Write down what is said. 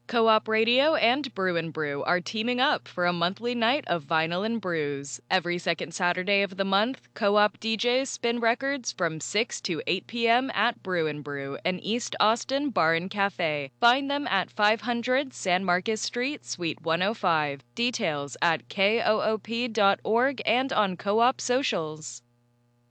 Co-op Radio and Brew and Brew are teaming up for a monthly night of vinyl and brews. Every second Saturday of the month, Co-op DJs spin records from 6 to 8 p.m. at Brew and Brew, an East Austin bar and cafe. Find them at 500 San Marcos Street, Suite 105. Details at koop.org and on Co-op socials.